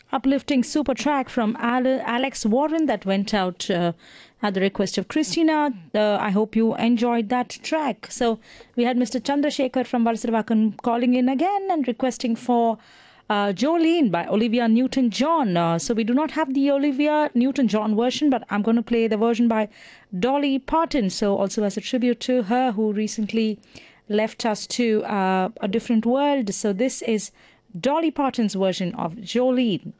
uplifting super track from Alex Warren that went out at the request of Christina. I hope you enjoyed that track. So we had Mr. Chandrasekhar from Valsaravakan calling in again and requesting for Jolene by Olivia Newton-John. So we do not have the Olivia Newton-John version, but I'm going to play the version by Dolly Parton. So also as a tribute to her who recently left us to a different world. So this is Dolly Parton's version of Jolene.